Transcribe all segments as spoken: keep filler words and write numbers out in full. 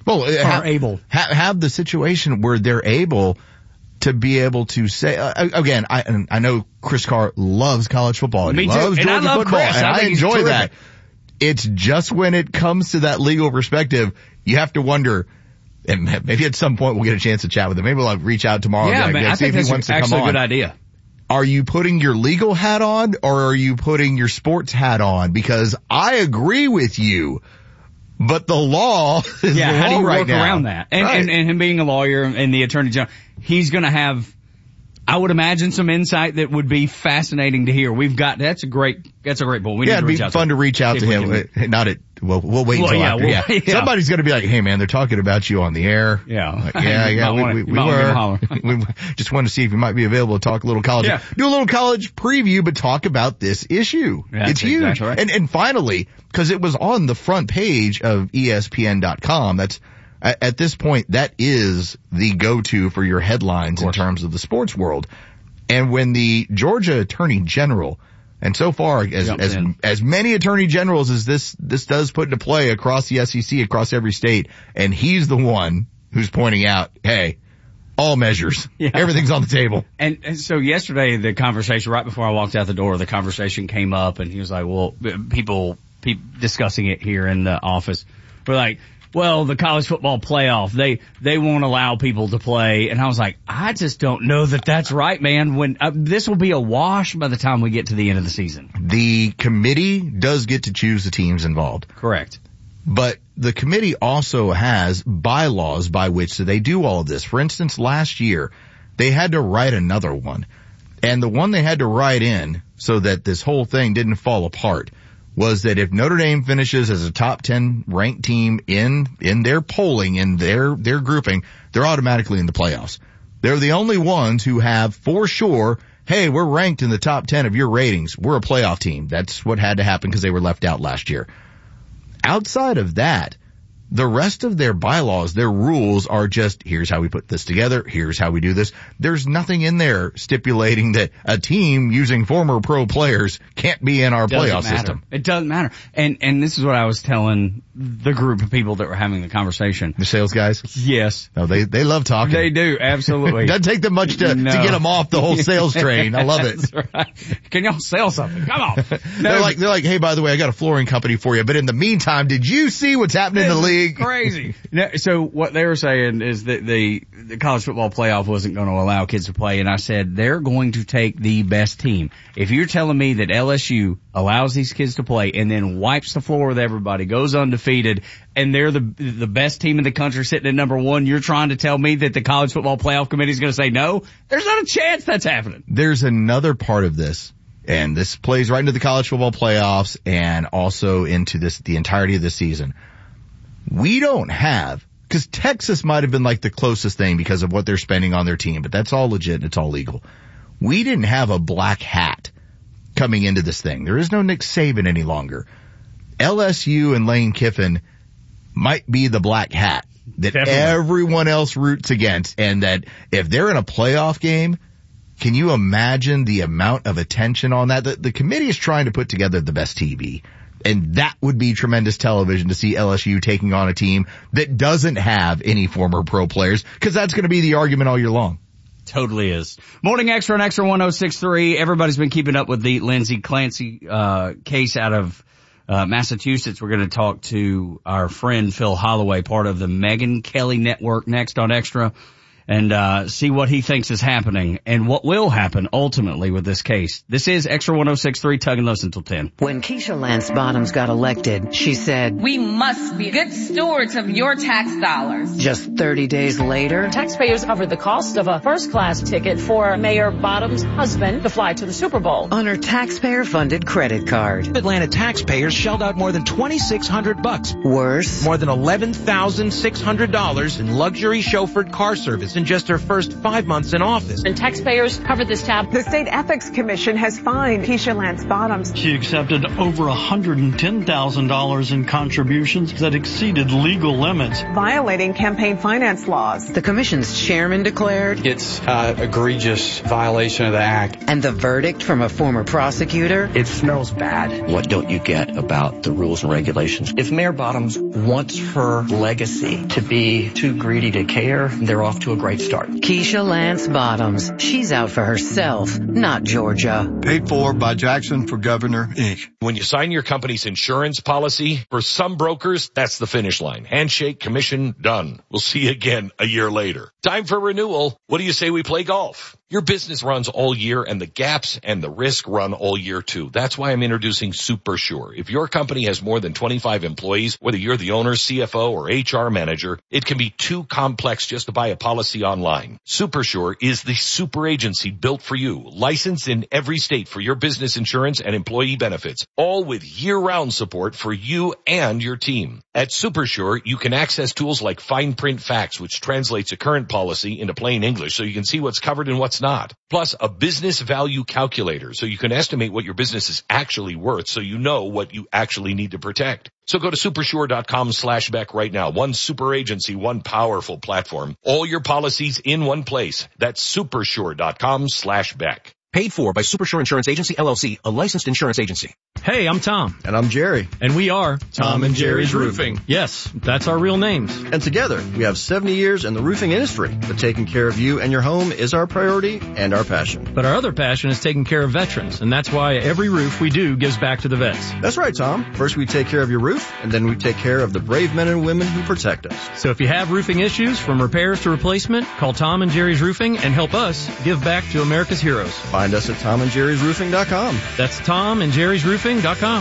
Well, are have, able. Ha- have the situation where they're able to be able to say, uh, again, I and I know Chris Carr loves college football. Me he too. loves And Georgia I love football, Chris. and I I, think he's enjoy terrific. that. It's just when it comes to that legal perspective, you have to wonder, and maybe at some point we'll get a chance to chat with him. Maybe we'll like, reach out tomorrow Yeah, and man, like, I see think if that's he wants to come actually a on. good idea. Are you putting your legal hat on or are you putting your sports hat on? Because I agree with you, but the law is Yeah, the how law do you right work now. around that? And, Right. and, and him being a lawyer and the attorney general, he's going to have, I would imagine, some insight that would be fascinating to hear. We've got, that's a great, that's a great point. We Yeah, need to it'd reach be out fun to, to reach out to see if him. we can- Not at, well, we'll wait Well, until yeah, after. we'll- yeah. yeah. Somebody's going to be like, hey man, they're talking about you on the air. Yeah. Like, yeah, You yeah, might we, wanna- we, you we might wanna give him a holler. were. we just wanted to see if you might be available to talk a little college. Yeah. Do a little college preview, but talk about this issue. That's it's huge. exactly right. And, and finally, cause it was on the front page of E S P N dot com, that's, at, at this point, that is the go-to for your headlines in terms of the sports world. And when the Georgia Attorney General, and so far as Jumps as in. as many attorney generals as this this does put into play across the S E C, across every state, and he's the one who's pointing out, hey, all measures, Yeah. everything's on the table. And, and so yesterday, the conversation, right before I walked out the door, the conversation came up and he was like, well, people, people discussing it here in the office were like, well, the college football playoff, they, they won't allow people to play. And I was like, I just don't know that that's right, man. When, uh, this will be a wash by the time we get to the end of the season. The committee does get to choose the teams involved, Correct. but the committee also has bylaws by which they do all of this. For instance, last year, they had to write another one. And the one they had to write in so that this whole thing didn't fall apart was that if Notre Dame finishes as a top ten ranked team in, in their polling, in their, their grouping, they're automatically in the playoffs. They're the only ones who have for sure, hey, we're ranked in the top ten of your ratings. We're a playoff team. That's what had to happen because they were left out last year. Outside of that, the rest of their bylaws, their rules are just, here's how we put this together, here's how we do this. There's nothing in there stipulating that a team using former pro players can't be in our Doesn't playoff matter. system. It doesn't matter. And, and this is what I was telling the group of people that were having the conversation. The sales guys? Yes. No, they, they love talking. They do, absolutely. Doesn't take them much to, No. to get them off the whole sales train. I love it. That's right. Can y'all sell something? Come on. They're like, they're like, hey, by the way, I got a flooring company for you. But in the meantime, did you see what's happening in the league? Crazy. No, so what they were saying is that the, the college football playoff wasn't going to allow kids to play. And I said, they're going to take the best team. If you're telling me that L S U allows these kids to play and then wipes the floor with everybody, goes undefeated, and they're the the best team in the country sitting at number one, you're trying to tell me that the college football playoff committee is going to say no? There's not a chance that's happening. There's another part of this, and this plays right into the college football playoffs and also into this the entirety of the season. We don't have, because Texas might have been like the closest thing because of what they're spending on their team, but that's all legit and it's all legal. We didn't have a black hat coming into this thing. There is no Nick Saban any longer. L S U and Lane Kiffin might be the black hat that Definitely. everyone else roots against, and that if they're in a playoff game, can you imagine the amount of attention on that? The, the committee is trying to put together the best T V, and that would be tremendous television to see L S U taking on a team that doesn't have any former pro players, because that's going to be the argument all year long. Totally is. Morning Extra and Extra one oh six point three. Everybody's been keeping up with the Lindsey Clancy uh case out of uh Massachusetts. We're going to talk to our friend Phil Holloway, part of the Megyn Kelly Network, next on Extra, and uh see what he thinks is happening and what will happen ultimately with this case. This is Extra one oh six point three, Tug and Listen till ten. When Keisha Lance Bottoms got elected, she said, We must be good stewards of your tax dollars. just thirty days later, Taxpayers covered the cost of a first-class ticket for Mayor Bottom's husband to fly to the Super Bowl. on her taxpayer-funded credit card. Atlanta taxpayers shelled out more than twenty-six hundred bucks, Worse, more than eleven thousand six hundred dollars in luxury chauffeured car service in just her first five months in office. And taxpayers covered this tab. The State Ethics Commission has fined Keisha Lance Bottoms. She accepted over one hundred ten thousand dollars in contributions that exceeded legal limits, violating campaign finance laws. The commission's chairman declared it's uh, egregious violation of the act. And the verdict from a former prosecutor? It smells bad. What don't you get about the rules and regulations? If Mayor Bottoms wants her legacy to be too greedy to care, they're off to a great start. Keisha Lance Bottoms. She's out for herself, not Georgia. Paid for by Jackson for Governor, Incorporated. When you sign your company's insurance policy, for some brokers, that's the finish line. Handshake, commission, done. We'll see you again a year later. Time for renewal. What do you say we play golf? Your business runs all year, and the gaps and the risk run all year too. That's why I'm introducing SuperSure. If your company has more than twenty-five employees, whether you're the owner, C F O, or H R manager, it can be too complex just to buy a policy online. SuperSure is the super agency built for you, licensed in every state for your business insurance and employee benefits, all with year-round support for you and your team. At SuperSure, you can access tools like Fine Print Facts, which translates a current policy into plain English so you can see what's covered and what's not. Plus, a business value calculator so you can estimate what your business is actually worth so you know what you actually need to protect. So go to supersure.com slash Beck right now. One super agency, one powerful platform. All your policies in one place. That's supersure.com slash Beck. Paid for by Supersure Insurance Agency, L L C, a licensed insurance agency. Hey, I'm Tom. And I'm Jerry. And we are Tom and Jerry's Roofing. Yes, that's our real names. And together, we have seventy years in the roofing industry. But taking care of you and your home is our priority and our passion. But our other passion is taking care of veterans, and that's why every roof we do gives back to the vets. That's right, Tom. First we take care of your roof, and then we take care of the brave men and women who protect us. So if you have roofing issues, from repairs to replacement, call Tom and Jerry's Roofing and help us give back to America's heroes. Find us at tom and jerry's roofing dot com. That's tom and jerry's roofing dot com.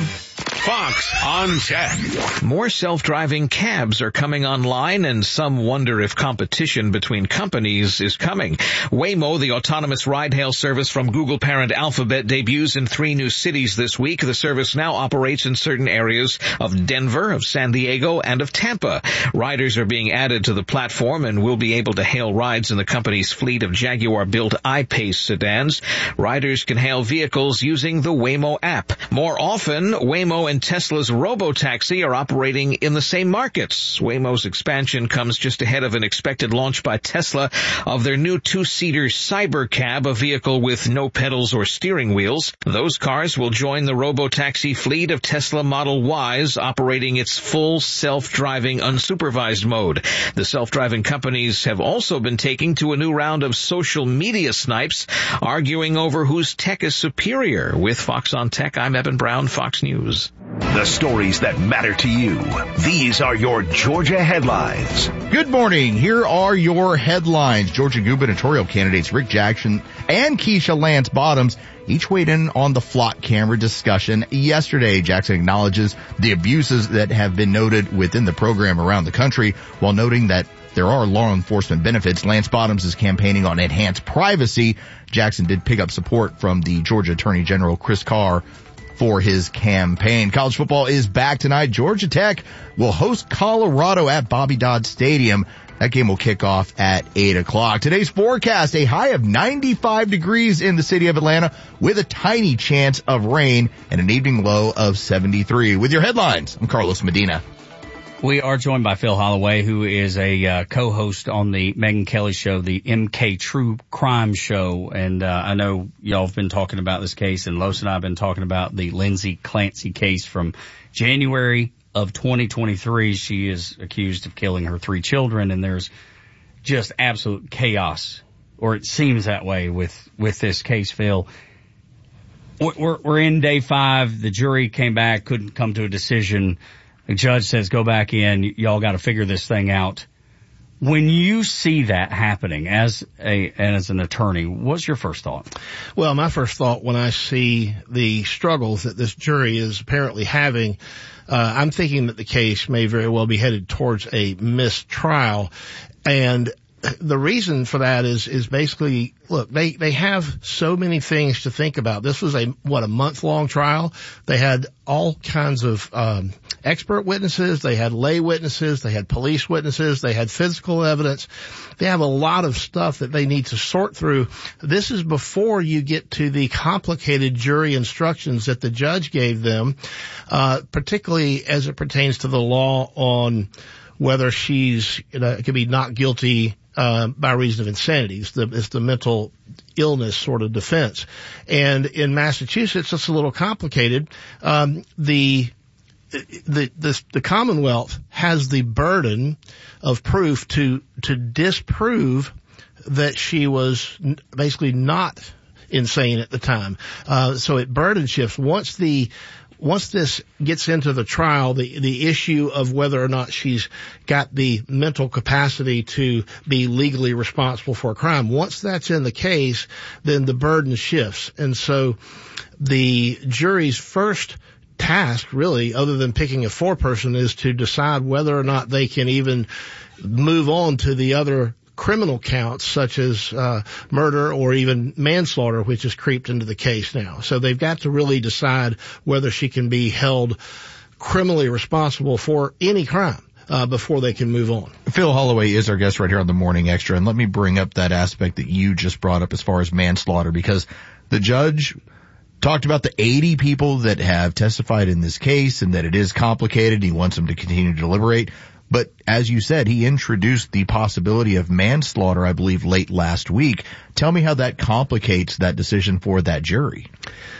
Fox on Tech. More self-driving cabs are coming online, and some wonder if competition between companies is coming. Waymo, the autonomous ride-hail service from Google parent Alphabet, debuts in three new cities this week. The service now operates in certain areas of Denver, of San Diego, and of Tampa. Riders are being added to the platform and will be able to hail rides in the company's fleet of Jaguar-built I-Pace sedans. Riders can hail vehicles using the Waymo app. More often, Waymo and Tesla's Robotaxi are operating in the same markets. Waymo's expansion comes just ahead of an expected launch by Tesla of their new two-seater Cybercab, a vehicle with no pedals or steering wheels. Those cars will join the Robotaxi fleet of Tesla Model Ys, operating its full self-driving unsupervised mode. The self-driving companies have also been taking to a new round of social media snipes, arguing over whose tech is superior. With Fox on Tech, I'm Eben Brown, Fox News. The stories that matter to you. These are your Georgia headlines. Good morning. Here are your headlines. Georgia gubernatorial candidates Rick Jackson and Keisha Lance Bottoms each weighed in on the flock camera discussion yesterday. Jackson acknowledges the abuses that have been noted within the program around the country, while noting that there are law enforcement benefits. Lance Bottoms is campaigning on enhanced privacy. Jackson did pick up support from the Georgia Attorney General Chris Carr for his campaign. College football is back tonight. Georgia Tech will host Colorado at Bobby Dodd Stadium. That game will kick off at eight o'clock. Today's forecast, a high of ninety-five degrees in the city of Atlanta with a tiny chance of rain and an evening low of seventy-three. With your headlines, I'm Carlos Medina. We are joined by Phil Holloway, who is a uh, co-host on the Megyn Kelly show, the M K True Crime Show. And uh, I know y'all have been talking about this case, and Los and I have been talking about the Lindsay Clancy case from January of twenty twenty-three. She is accused of killing her three children, and there's just absolute chaos, or it seems that way with, with this case, Phil. We're, we're in day five. The jury came back, couldn't come to a decision. The judge says, go back in. Y'all got to figure this thing out. When you see that happening as a, as an attorney, what's your first thought? Well, my first thought when I see the struggles that this jury is apparently having, uh, I'm thinking that the case may very well be headed towards a mistrial. And the reason for that is, is basically, look, they, they have so many things to think about. This was a, what, a month long trial. They had all kinds of, um, expert witnesses. They had lay witnesses. They had police witnesses. They had physical evidence. They have a lot of stuff that they need to sort through. This is before you get to the complicated jury instructions that the judge gave them, uh, particularly as it pertains to the law on whether she's, you know, could be not guilty Uh, by reason of insanity. It's the, it's the mental illness sort of defense. And in Massachusetts, it's a little complicated. Um, the, the, the, the Commonwealth has the burden of proof to, to disprove that she was basically not insane at the time. Uh, so it burden shifts. Once the, Once this gets into the trial, the, the issue of whether or not she's got the mental capacity to be legally responsible for a crime, once that's in the case, then the burden shifts. And so the jury's first task, really, other than picking a foreperson, is to decide whether or not they can even move on to the other criminal counts such as uh murder or even manslaughter, which has creeped into the case now. So they've got to really decide whether she can be held criminally responsible for any crime uh before they can move on. Phil Holloway is our guest right here on the Morning Extra, and let me bring up that aspect that you just brought up as far as manslaughter, because the judge talked about the eighty people that have testified in this case and that it is complicated. He wants them to continue to deliberate. But as you said, he introduced the possibility of manslaughter, I believe, late last week. Tell me how that complicates that decision for that jury.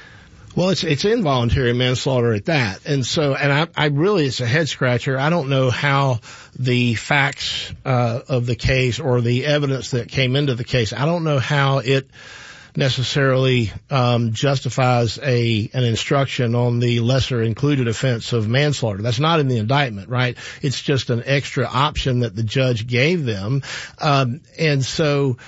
Well, it's it's involuntary manslaughter at that. And so, and I, I really, it's a head scratcher. I don't know how the facts uh of the case or the evidence that came into the case, I don't know how it necessarily um justifies a an instruction on the lesser included offense of manslaughter. That's not in the indictment, right? It's just an extra option that the judge gave them. Um and so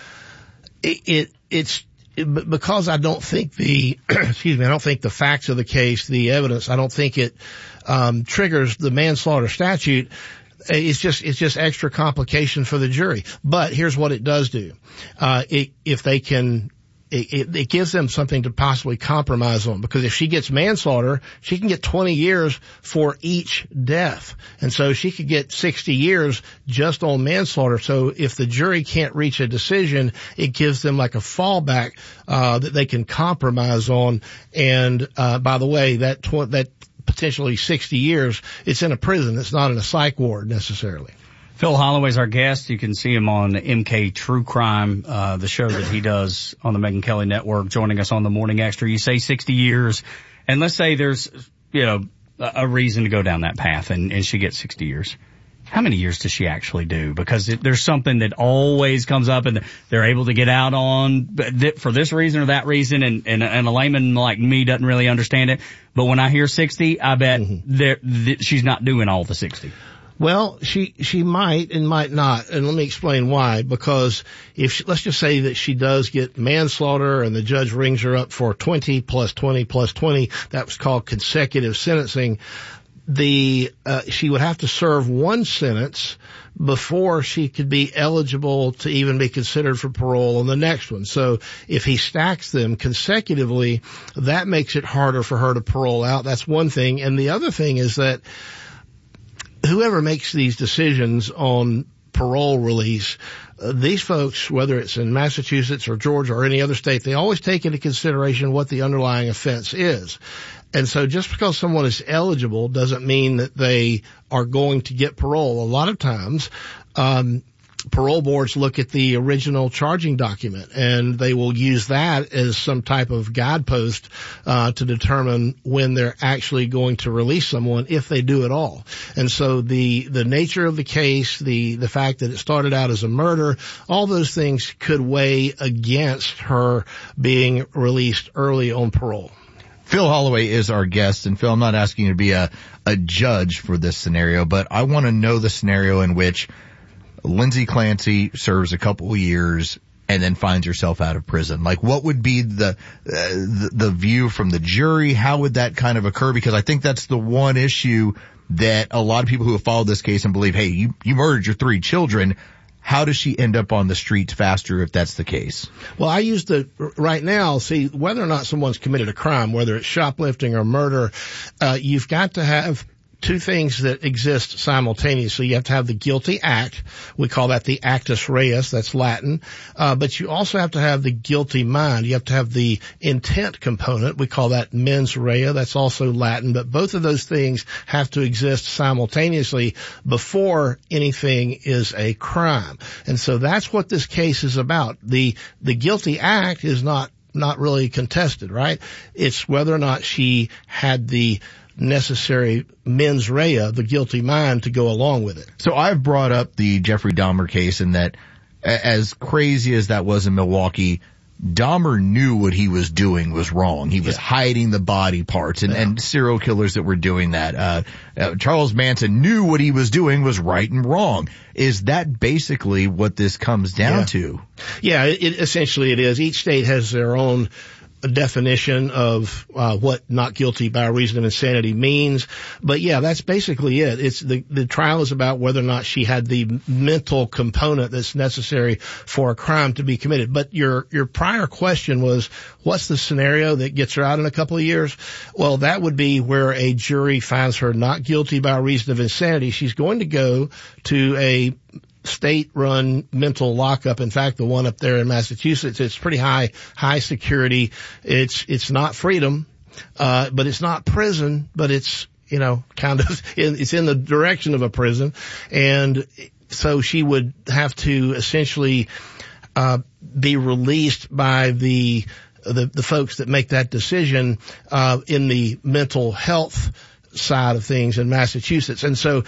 it, it it's it, because I don't think the excuse me, I don't think the facts of the case, the evidence, I don't think it um triggers the manslaughter statute. It's just, it's just extra complication for the jury. But here's what it does do. Uh, it, if they can, It, it, it gives them something to possibly compromise on, because if she gets manslaughter, she can get twenty years for each death. And so she could get sixty years just on manslaughter. So if the jury can't reach a decision, it gives them like a fallback, uh, that they can compromise on. And, uh, by the way, that, tw- that potentially sixty years, it's in a prison. It's not in a psych ward necessarily. Phil Holloway's our guest. You can see him on M K True Crime, uh, the show that he does on the Megyn Kelly Network, joining us on the Morning Extra. You say sixty years, and let's say there's, you know, a reason to go down that path, and, and she gets sixty years. How many years does she actually do? Because it, there's something that always comes up, and they're able to get out on for this reason or that reason, and, and, and a layman like me doesn't really understand it. But when I hear sixty, I bet mm-hmm. th- she's not doing all the sixty. Well, she, she might and might not. And let me explain why. Because if she, let's just say that she does get manslaughter and the judge rings her up for twenty plus twenty plus twenty, that was called consecutive sentencing. The, uh, she would have to serve one sentence before she could be eligible to even be considered for parole on the next one. So if he stacks them consecutively, that makes it harder for her to parole out. That's one thing. And the other thing is that whoever makes these decisions on parole release, uh, these folks, whether it's in Massachusetts or Georgia or any other state, they always take into consideration what the underlying offense is. And so just because someone is eligible doesn't mean that they are going to get parole. A lot of times, um, parole boards look at the original charging document, and they will use that as some type of guidepost uh to determine when they're actually going to release someone, if they do at all. And so the the nature of the case, the the fact that it started out as a murder, all those things could weigh against her being released early on parole. Phil Holloway is our guest, and Phil, I'm not asking you to be a a judge for this scenario, but I want to know the scenario in which Lindsay Clancy serves a couple of years and then finds herself out of prison. Like, what would be the, uh, the the view from the jury? How would that kind of occur? Because I think that's the one issue that a lot of people who have followed this case and believe, hey, you, you murdered your three children. how does she end up on the streets faster if that's the case? Well, I use the, right now, see, whether or not someone's committed a crime, whether it's shoplifting or murder, uh, you've got to have two things that exist simultaneously. You have to have the guilty act. We call that the actus reus. That's Latin. Uh, but you also have to have the guilty mind. You have to have the intent component. We call that mens rea. That's also Latin. But both of those things have to exist simultaneously before anything is a crime. And so that's what this case is about. The, the guilty act is not, not really contested, right? It's whether or not she had the necessary mens rea, the guilty mind, to go along with it. So I've brought up the Jeffrey Dahmer case, and that as crazy as that was in Milwaukee, Dahmer knew what he was doing was wrong. He was yeah. hiding the body parts, and, yeah. and serial killers that were doing that. Uh, uh, Charles Manson knew what he was doing was right and wrong. Is that basically what this comes down yeah. to? Yeah, it, essentially it is. Each state has their own a definition of uh, what not guilty by reason of insanity means. But yeah, that's basically it. It's the, the trial is about whether or not she had the mental component that's necessary for a crime to be committed. But your, your prior question was, what's the scenario that gets her out in a couple of years? Well, that would be where a jury finds her not guilty by reason of insanity. She's going to go to a state-run mental lockup. In fact, the one up there in Massachusetts, it's pretty high, high security. It's, it's not freedom, uh, but it's not prison, but it's, you know, kind of, it's in the direction of a prison. And so she would have to essentially, uh, be released by the, the, the folks that make that decision, uh, in the mental health side of things in Massachusetts. And so,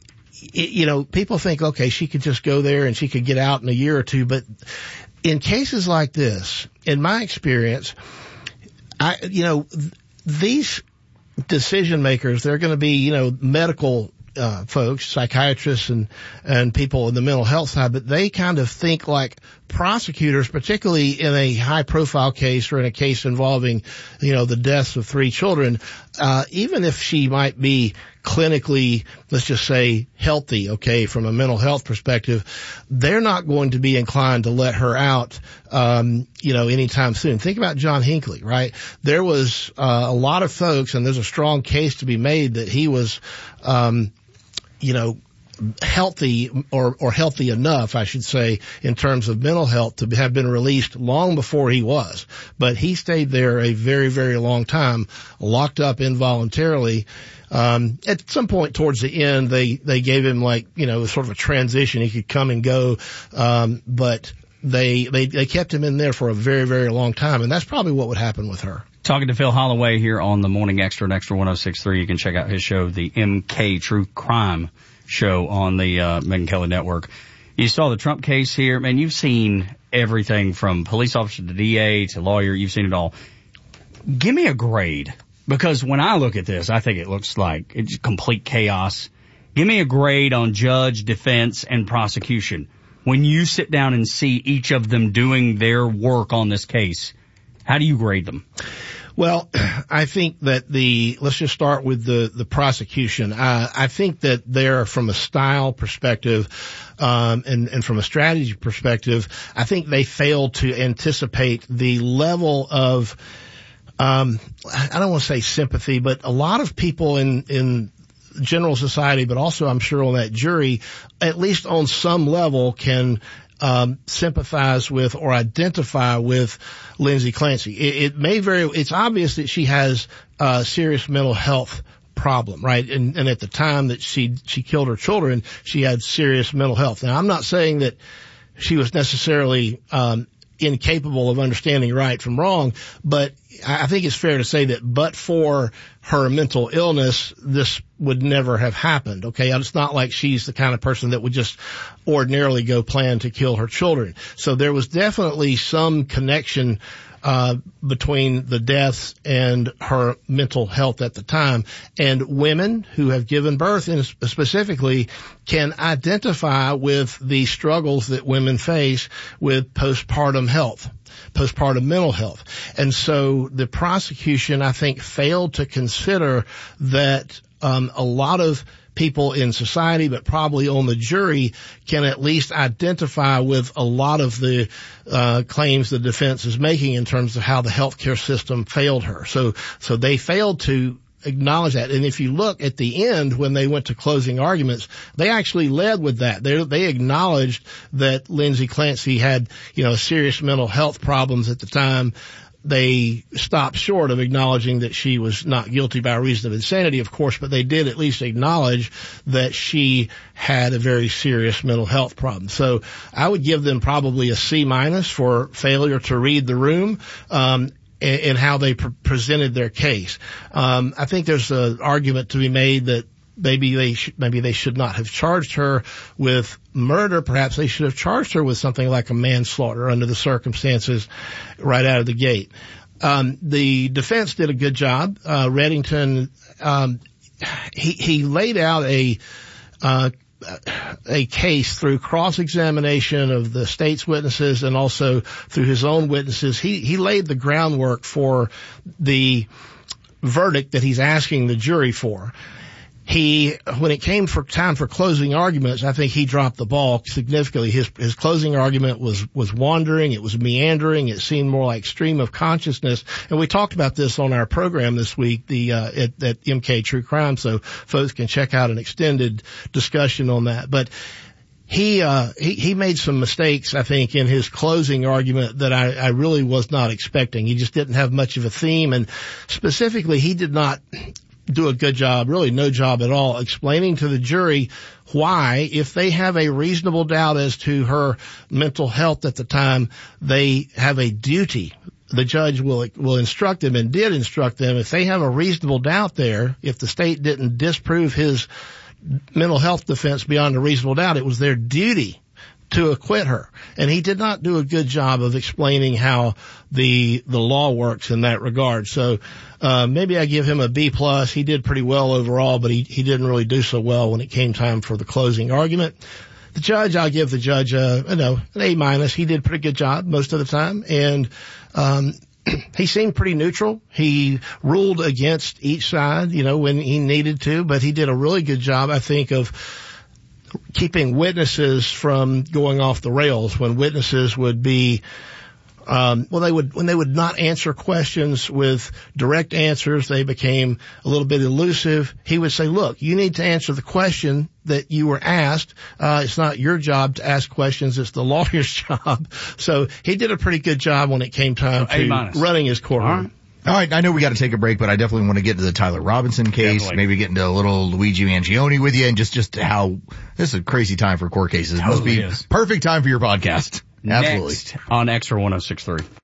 you know, people think, okay, she could just go there and she could get out in a year or two. But in cases like this, in my experience, I, you know, th- these decision makers, they're going to be, you know, medical uh, folks, psychiatrists and, and people in the mental health side, but they kind of think like prosecutors, particularly in a high profile case or in a case involving, you know, the deaths of three children, uh, even if she might be clinically, let's just say, healthy, okay, from a mental health perspective, they're not going to be inclined to let her out, um, you know, anytime soon. Think about John Hinckley, right? There was uh, a lot of folks, and there's a strong case to be made that he was, um, you know, healthy or, or healthy enough, I should say, in terms of mental health to have been released long before he was. But he stayed there a very, very long time, locked up involuntarily. Um, at some point towards the end, they, they gave him like, you know, sort of a transition. He could come and go. Um, but they, they, they kept him in there for a very, very long time. And that's probably what would happen with her. Talking to Phil Holloway here on the Morning Extra and Extra one oh six point three. You can check out his show, the M K True Crime Show on the, uh, Megyn Kelly Network. You saw the Trump case here. Man, you've seen everything from police officer to D A to lawyer. You've seen it all. Give me a grade. Because when I look at this, I think it looks like it's complete chaos. Give me a grade on judge, defense, and prosecution. When you sit down and see each of them doing their work on this case, how do you grade them? Well, I think that the, let's just start with the, the prosecution. Uh, I think that they're, from a style perspective, um, and, and from a strategy perspective, I think they failed to anticipate the level of, Um, I don't want to say sympathy, but a lot of people in, in general society, but also I'm sure on that jury, at least on some level can, um, sympathize with or identify with Lindsay Clancy. It, it may very, it's obvious that she has a serious mental health problem, right? And, and at the time that she, she killed her children, she had serious mental health. Now, I'm not saying that she was necessarily, um, incapable of understanding right from wrong, but I think it's fair to say that but for her mental illness, this would never have happened. Okay. It's not like she's the kind of person that would just ordinarily go plan to kill her children. So there was definitely some connection uh between the deaths and her mental health at the time. And women who have given birth, in specifically, can identify with the struggles that women face with postpartum health, postpartum mental health. And so the prosecution, I think, failed to consider that um, a lot of people in society, but probably on the jury, can at least identify with a lot of the uh, claims the defense is making in terms of how the healthcare system failed her. So, so they failed to acknowledge that. And if you look at the end, when they went to closing arguments, they actually led with that. They, they acknowledged that Lindsay Clancy had, you know, serious mental health problems at the time. They stopped short of acknowledging that she was not guilty by reason of insanity, of course, but they did at least acknowledge that she had a very serious mental health problem. So I would give them probably a C minus for failure to read the room, um, and, and how they pre- presented their case. Um, I think there's an argument to be made that Maybe they sh- maybe they should not have charged her with murder. Perhaps they should have charged her with something like a manslaughter under the circumstances right out of the gate. Um, the defense did a good job. Uh, Reddington, um, he, he laid out a, uh, a case through cross-examination of the state's witnesses and also through his own witnesses. He, he laid the groundwork for the verdict that he's asking the jury for. He, when it came for time for closing arguments, I think he dropped the ball significantly. His, his closing argument was, was wandering. It was meandering. It seemed more like stream of consciousness. And we talked about this on our program this week, the, uh, at, at M K True Crime. So folks can check out an extended discussion on that. But he, uh, he, he made some mistakes, I think, in his closing argument that I, I really was not expecting. He just didn't have much of a theme. And specifically, he did not do a good job, really no job at all, explaining to the jury why, if they have a reasonable doubt as to her mental health at the time, they have a duty. The judge will will instruct them and did instruct them. If they have a reasonable doubt there, if the state didn't disprove his mental health defense beyond a reasonable doubt, it was their duty to acquit her. And he did not do a good job of explaining how the the law works in that regard. So uh maybe I give him a B plus. He did pretty well overall, but he, he didn't really do so well when it came time for the closing argument. The judge, I'll give the judge a, you know, an A minus. He did a pretty good job most of the time. And um he seemed pretty neutral. He ruled against each side, you know, when he needed to, but he did a really good job, I think, of keeping witnesses from going off the rails. When witnesses would be, um, well, they would, when they would not answer questions with direct answers, they became a little bit elusive. He would say, look, you need to answer the question that you were asked. Uh, it's not your job to ask questions. It's the lawyer's job. So he did a pretty good job when it came time so to running his courtroom. All right, I know we got to take a break, but I definitely want to get to the Tyler Robinson case, Definitely. maybe get into a little Luigi Mangione with you, and just, just how this is a crazy time for court cases. It must Totally be is. perfect time for your podcast. Absolutely. Next on Extra one oh six point three.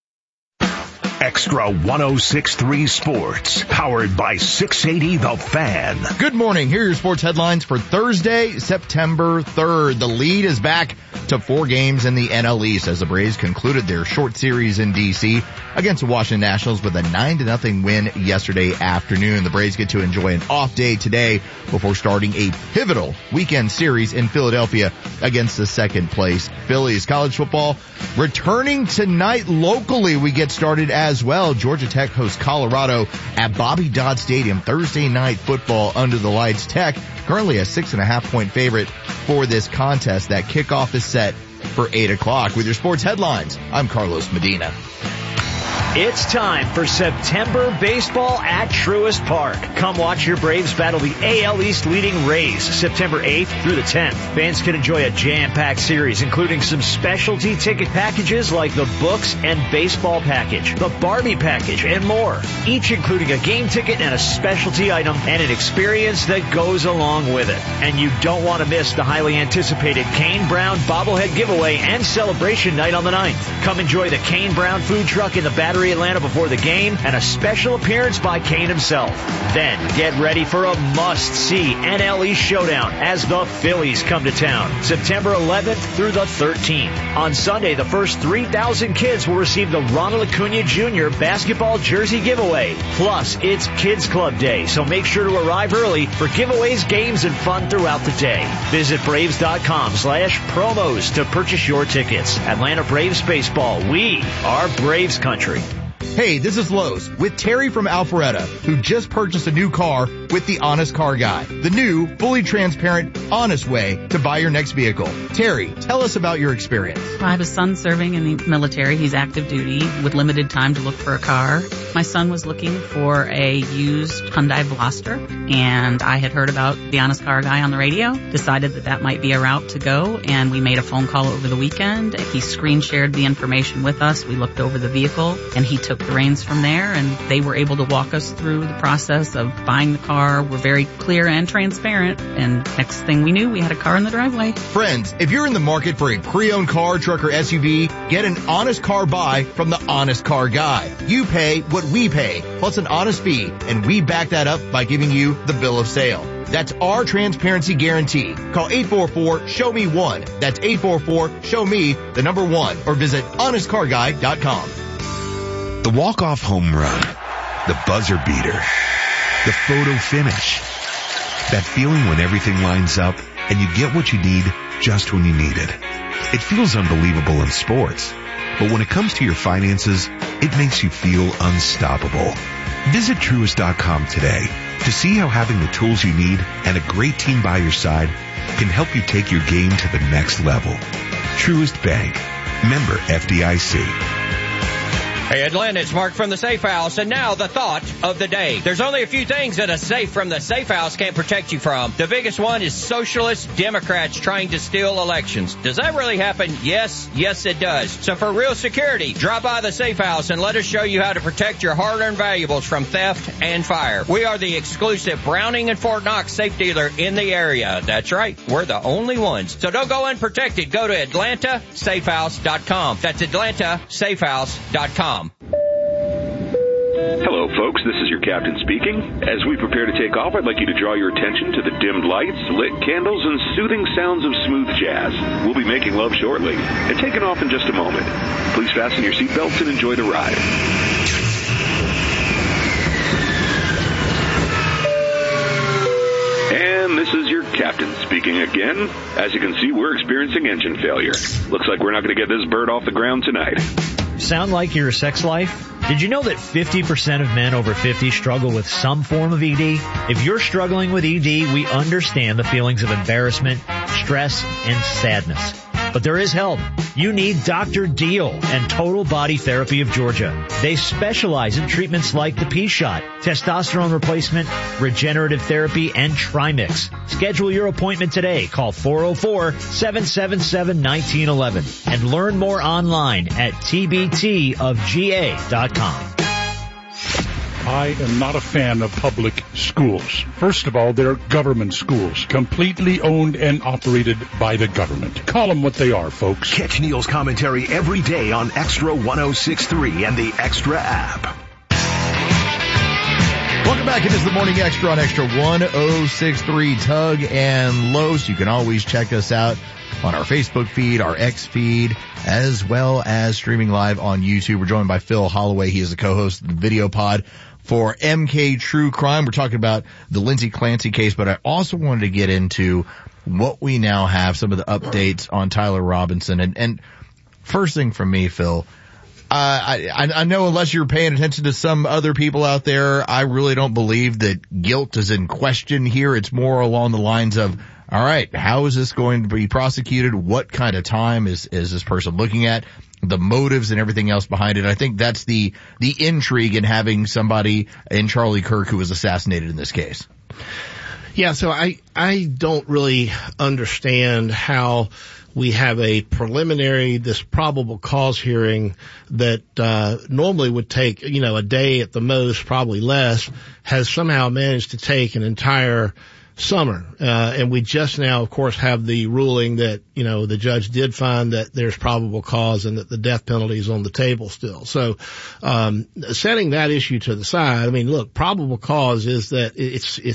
Extra one oh six point three Sports, powered by six eighty The Fan. Good morning. Here are your sports headlines for Thursday, September third. The lead is back to four games in the N L East as the Braves concluded their short series in D C against the Washington Nationals with a nine to nothing win yesterday afternoon. The Braves get to enjoy an off day today before starting a pivotal weekend series in Philadelphia against the second place Phillies. College football returning tonight locally. We get started as well. Georgia Tech hosts Colorado at Bobby Dodd Stadium. Thursday night football under the lights. Tech currently a six and a half point favorite for this contest. That kickoff is set for eight o'clock. With your sports headlines, I'm Carlos Medina. It's time for September baseball at Truist Park. Come watch your Braves battle the A L East leading Rays September eighth through the tenth. Fans can enjoy a jam-packed series, including some specialty ticket packages like the Books and Baseball package, the Barbie package, and more. Each including a game ticket and a specialty item and an experience that goes along with it. And you don't want to miss the highly anticipated Kane Brown bobblehead giveaway and celebration night on the ninth. Come enjoy the Kane Brown food truck in the Battery Atlanta before the game and a special appearance by Kane himself. Then get ready for a must-see N L East showdown as the Phillies come to town September eleventh through the thirteenth. On Sunday, the first three thousand kids will receive the Ronald Acuna Junior basketball jersey giveaway. Plus, it's Kids Club Day, so make sure to arrive early for giveaways, games, and fun throughout the day. Visit Braves.com slash promos to purchase your tickets. Atlanta Braves Baseball, we are Braves country. Hey, this is Lowe's with Terry from Alpharetta, who just purchased a new car with the Honest Car Guy, the new, fully transparent, honest way to buy your next vehicle. Terry, tell us about your experience. I have a son serving in the military. He's active duty with limited time to look for a car. My son was looking for a used Hyundai Veloster, and I had heard about the Honest Car Guy on the radio, decided that that might be a route to go, and we made a phone call over the weekend. He screen shared the information with us. We looked over the vehicle, and he took the reins from there, and they were able to walk us through the process of buying the car. We're very clear and transparent, and next thing we knew, we had a car in the driveway. Friends, if you're in the market for a pre-owned car, truck, or S U V, get an honest car buy from the Honest Car Guy. You pay what we pay, plus an honest fee, and we back that up by giving you the bill of sale. That's our transparency guarantee. Call eight four four, show me one. That's eight four four, show me the number one, or visit honest car guy dot com. The walk-off home run, the buzzer beater, the photo finish. That feeling when everything lines up and you get what you need just when you need it. It feels unbelievable in sports, but when it comes to your finances, it makes you feel unstoppable. Visit Truist dot com today to see how having the tools you need and a great team by your side can help you take your game to the next level. Truist Bank. Member F D I C. Hey Atlanta, it's Mark from the Safe House, and now the thought of the day. There's only a few things that a safe from the Safe House can't protect you from. The biggest one is socialist Democrats trying to steal elections. Does that really happen? Yes, yes it does. So for real security, drop by the Safe House and let us show you how to protect your hard-earned valuables from theft and fire. We are the exclusive Browning and Fort Knox safe dealer in the area. That's right, we're the only ones. So don't go unprotected. Go to Atlanta Safe House dot com. That's Atlanta Safe House dot com. Hello, folks. This is your captain speaking. As we prepare to take off, I'd like you to draw your attention to the dimmed lights, lit candles, and soothing sounds of smooth jazz. We'll be making love shortly and taking off in just a moment. Please fasten your seatbelts and enjoy the ride. And this is your captain speaking again. As you can see, we're experiencing engine failure. Looks like we're not going to get this bird off the ground tonight. Sound like your sex life? Did you know that fifty percent of men over fifty struggle with some form of E D? If you're struggling with E D, we understand the feelings of embarrassment, stress, and sadness. But there is help. You need Doctor Deal and Total Body Therapy of Georgia. They specialize in treatments like the P-Shot, testosterone replacement, regenerative therapy, and Trimix. Schedule your appointment today. Call four oh four, seven seven seven, one nine one one and learn more online at T B T of G A dot com. I am not a fan of public schools. First of all, they're government schools, completely owned and operated by the government. Call them what they are, folks. Catch Neil's commentary every day on Extra one oh six point three and the Extra app. Welcome back. It is the Morning Extra on Extra one oh six point three Tug and Los. You can always check us out on our Facebook feed, our X feed, as well as streaming live on YouTube. We're joined by Phil Holloway. He is the co-host of the Video Pod for M K True Crime. We're talking about the Lindsay Clancy case, but I also wanted to get into what we now have, some of the updates on Tyler Robinson. And, and first thing from me, Phil, uh, I, I know unless you're paying attention to some other people out there, I really don't believe that guilt is in question here. It's more along the lines of, all right, how is this going to be prosecuted? What kind of time is, is this person looking at? The motives and everything else behind it. I think that's the, the intrigue in having somebody in Charlie Kirk who was assassinated in this case. Yeah, so I, I don't really understand how we have a preliminary, this probable cause hearing that, uh, normally would take, you know, a day at the most, probably less, has somehow managed to take an entire summer. Uh, and we just now, of course, have the ruling that, you know, the judge did find that there's probable cause and that the death penalty is on the table still. So, um, setting that issue to the side, I mean, look, probable cause is that it's, it's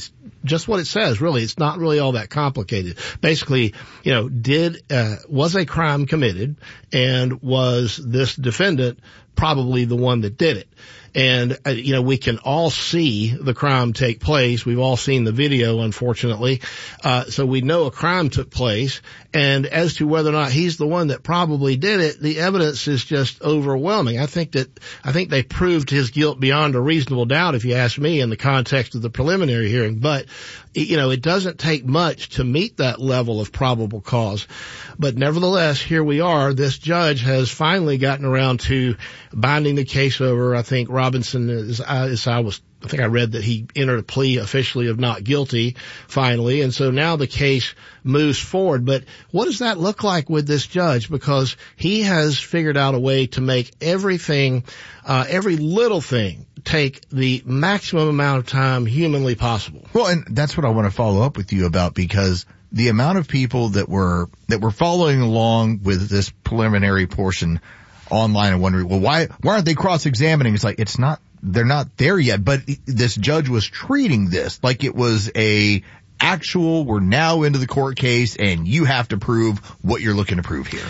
just what it says, really. It's not really all that complicated. Basically, you know, did, uh, was a crime committed, and was this defendant probably the one that did it? And, uh, you know, we can all see the crime take place. We've all seen the video, unfortunately. Uh, so we know a crime took place. And as to whether or not he's the one that probably did it, the evidence is just overwhelming. I think that, I think they proved his guilt beyond a reasonable doubt, if you ask me, in the context of the preliminary hearing. But, you know, it doesn't take much to meet that level of probable cause. But nevertheless, here we are. This judge has finally gotten around to binding the case over. I think Robinson, as I, as I was, I think I read that he entered a plea officially of not guilty finally. And so now the case moves forward. But what does that look like with this judge? Because he has figured out a way to make everything, uh, every little thing take the maximum amount of time humanly possible. Well, and that's what I want to follow up with you about, because the amount of people that were, that were following along with this preliminary portion online and wondering, well, why, why aren't they cross-examining? It's like, it's not, they're not there yet, but this judge was treating this like it was a actual, we're now into the court case and you have to prove what you're looking to prove here.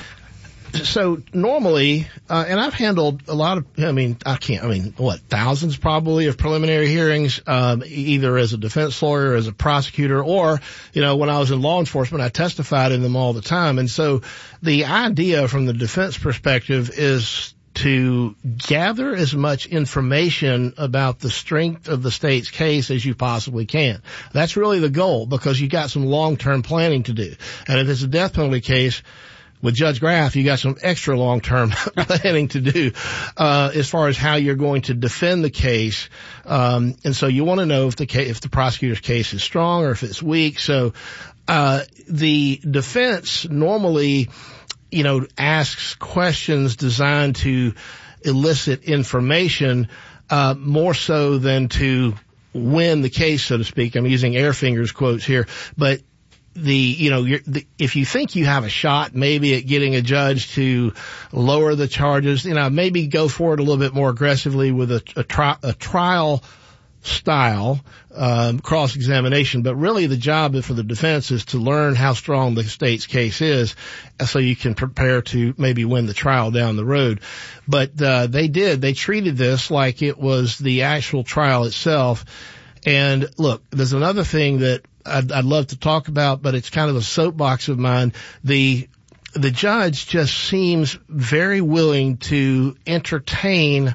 So normally, uh, and I've handled a lot of, I mean, I can't, I mean, what, thousands probably of preliminary hearings, um, either as a defense lawyer, as a prosecutor, or, you know, when I was in law enforcement, I testified in them all the time. And so the idea from the defense perspective is to gather as much information about the strength of the state's case as you possibly can. That's really the goal, because you got some long-term planning to do. And if it's a death penalty case, with Judge Graff, you got some extra long-term planning to do, uh, as far as how you're going to defend the case. Um, and so you want to know if the case, if the prosecutor's case is strong or if it's weak. So, uh, the defense normally, you know, asks questions designed to elicit information, uh, more so than to win the case, so to speak. I'm using air fingers quotes here, but the, you know, you're, the, if you think you have a shot maybe at getting a judge to lower the charges, you know, maybe go for it a little bit more aggressively with a, a, tri- a trial style, um, cross-examination. But really the job for the defense is to learn how strong the state's case is so you can prepare to maybe win the trial down the road. But, uh, they did, they treated this like it was the actual trial itself. And look, there's another thing that I'd, I'd love to talk about, but it's kind of a soapbox of mine. The, the judge just seems very willing to entertain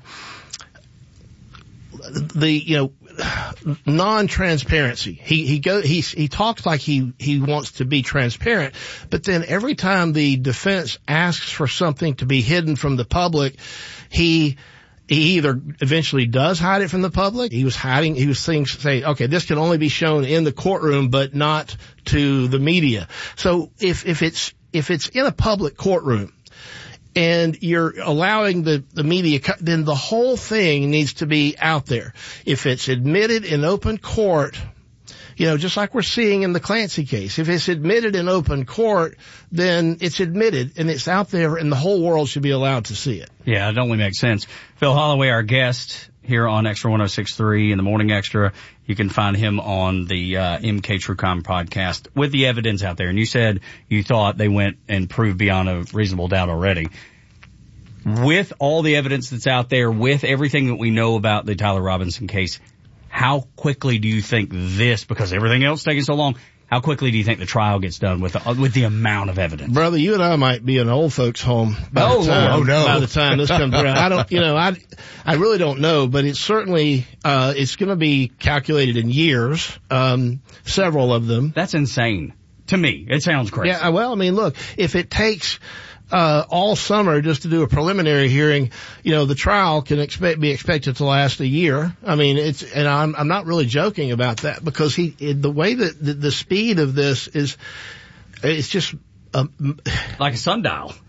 the, you know, non-transparency. He, he go, he, he talks like he, he wants to be transparent, but then every time the defense asks for something to be hidden from the public, he, He either eventually does hide it from the public. He was hiding, he was saying, say, okay, this can only be shown in the courtroom, but not to the media. So if, if it's, if it's in a public courtroom and you're allowing the, the media, then the whole thing needs to be out there. If it's admitted in open court, you know, just like we're seeing in the Clancy case, if it's admitted in open court, then it's admitted and it's out there and the whole world should be allowed to see it. Yeah, it only makes sense. Phil Holloway, our guest here on Extra one oh six point three in the Morning Extra. You can find him on the uh, M K True Crime podcast with the evidence out there. And you said you thought they went and proved beyond a reasonable doubt already. With all the evidence that's out there, with everything that we know about the Tyler Robinson case, how quickly do you think this, because everything else taking so long, how quickly do you think the trial gets done with the, with the amount of evidence? Brother, you and I might be in old folks' home by oh, the time, oh, no. by the time this comes around. I don't, you know, I, I really don't know, but it's certainly, uh, it's going to be calculated in years, um, several of them. That's insane. To me, it sounds crazy. Yeah, well, I mean, look, if it takes, uh, all summer just to do a preliminary hearing, you know, the trial can expect, be expected to last a year. I mean, it's, and I'm, I'm not really joking about that because he, it, the way that the, the speed of this is, it's just, um, like a sundial.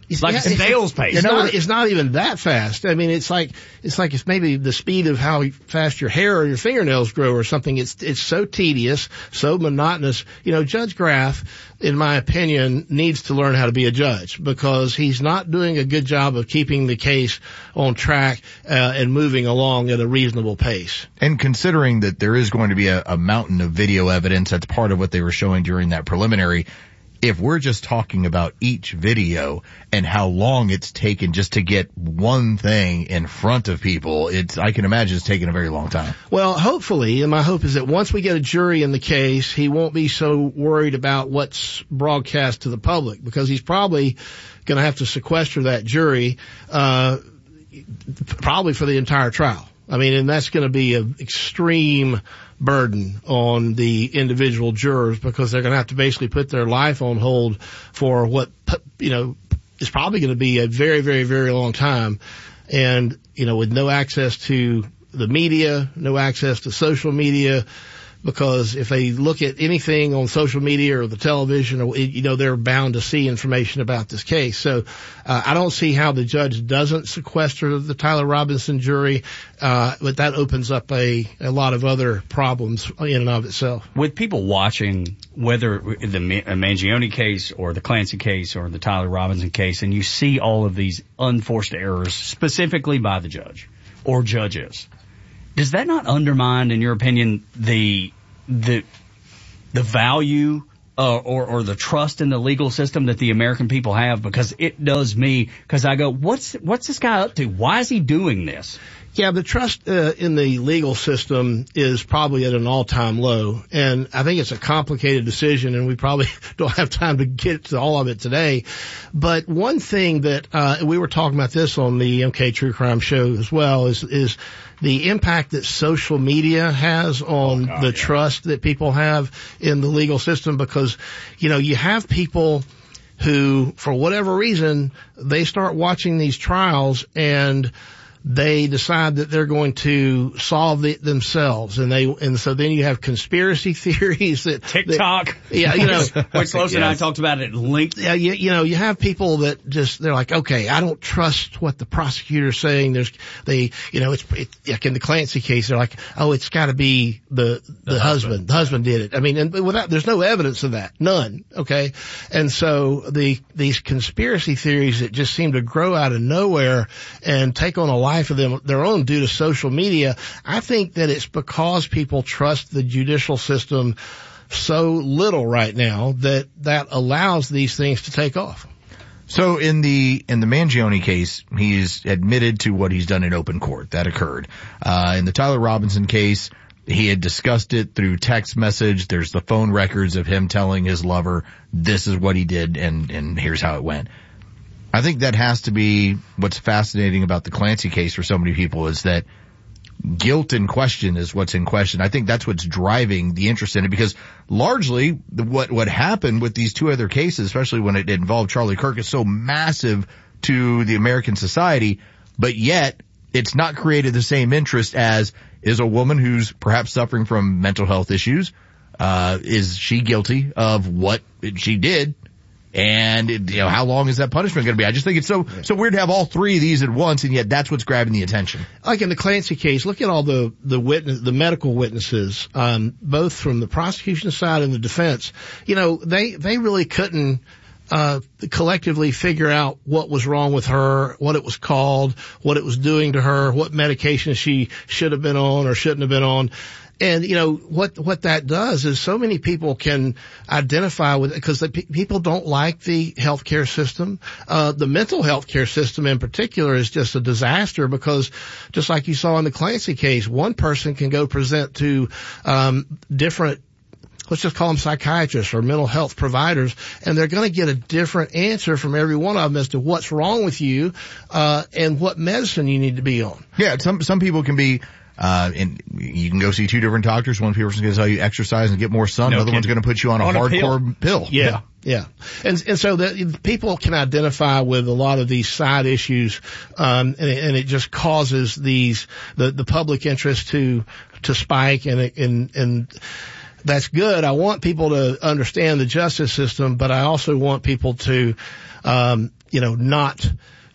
It's like yeah, a snail's pace. It's not, it's not even that fast. I mean, it's like, it's like it's maybe the speed of how fast your hair or your fingernails grow or something. It's, it's so tedious, so monotonous. You know, Judge Graff, in my opinion, needs to learn how to be a judge because he's not doing a good job of keeping the case on track, uh, and moving along at a reasonable pace. And considering that there is going to be a, a mountain of video evidence, that's part of what they were showing during that preliminary. If we're just talking about each video and how long it's taken just to get one thing in front of people, it's, I can imagine it's taken a very long time. Well, hopefully, and my hope is that once we get a jury in the case, he won't be so worried about what's broadcast to the public because he's probably going to have to sequester that jury, uh, probably for the entire trial. I mean, and that's going to be an extreme burden on the individual jurors because they're going to have to basically put their life on hold for what, you know, is probably going to be a very, very, very long time. And, you know, with no access to the media, no access to social media, because if they look at anything on social media or the television, or, you know, they're bound to see information about this case. So uh, I don't see how the judge doesn't sequester the Tyler Robinson jury, uh, but that opens up a, a lot of other problems in and of itself. With people watching, whether the Mangione case or the Clancy case or the Tyler Robinson case, and you see all of these unforced errors specifically by the judge or judges, does that not undermine, in your opinion, the the the value uh, or or the trust in the legal system that the American people have? Because it does me. Because I go, what's what's this guy up to? Why is he doing this? Yeah, the trust uh, in the legal system is probably at an all-time low, and I think it's a complicated decision, and we probably don't have time to get to all of it today. But one thing that uh, we were talking about this on the M K True Crime Show as well is is the impact that social media has on oh, God, the yeah. trust that people have in the legal system, because, you know, you have people who, for whatever reason, they start watching these trials and they decide that they're going to solve it themselves, and they and so then you have conspiracy theories that TikTok. That, yeah, you know, which Lois yes. and I talked about it linked. Yeah, you, you know, you have people that just they're like, okay, I don't trust what the prosecutor's saying. There's they, you know, it's it, like in the Clancy case, they're like, oh, it's got to be the the, the husband. husband. The husband did it. I mean, and without there's no evidence of that, none. Okay, and so the these conspiracy theories that just seem to grow out of nowhere and take on a life of them, their own due to social media. I think that it's because people trust the judicial system so little right now that that allows these things to take off. So in the in the Mangione case, he's admitted to what he's done in open court. That occurred. Uh, in the Tyler Robinson case, he had discussed it through text message. There's the phone records of him telling his lover, this is what he did and, and here's how it went. I think that has to be what's fascinating about the Clancy case for so many people, is that guilt in question is what's in question. I think that's what's driving the interest in it, because largely what what happened with these two other cases, especially when it involved Charlie Kirk, is so massive to the American society, but yet it's not created the same interest as is a woman who's perhaps suffering from mental health issues. Uh, is she guilty of what she did? And, you know, how long is that punishment going to be? I just think it's so, so weird to have all three of these at once, and yet that's what's grabbing the attention. Like in the Clancy case, look at all the, the witness, the medical witnesses, um, both from the prosecution side and the defense. You know, they, they really couldn't, uh, collectively figure out what was wrong with her, what it was called, what it was doing to her, what medication she should have been on or shouldn't have been on. And, you know, what, what that does is so many people can identify with it, because the pe- people don't like the healthcare system. Uh, the mental health care system in particular is just a disaster, because just like you saw in the Clancy case, one person can go present to, um, different, let's just call them psychiatrists or mental health providers, and they're going to get a different answer from every one of them as to what's wrong with you, uh, and what medicine you need to be on. Yeah, some, some people can be, Uh, and you can go see two different doctors. One person's going to tell you exercise and get more sun. No Another kidding. one's going to put you on a on hardcore a pill. pill. Yeah, yeah. And, and so the, people can identify with a lot of these side issues, um, and, and it just causes these, the, the public interest to, to spike, and, and, and, that's good. I want people to understand the justice system, but I also want people to, um, you know, not,